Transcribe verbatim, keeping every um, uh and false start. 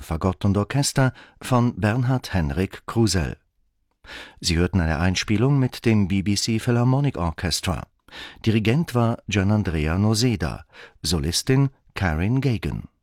Fagott und Orchester von Bernhard Henrik Krusell. Sie hörten eine Einspielung mit dem B B C Philharmonic Orchestra. Dirigent war Gianandrea Noseda, Solistin Karen Gagan.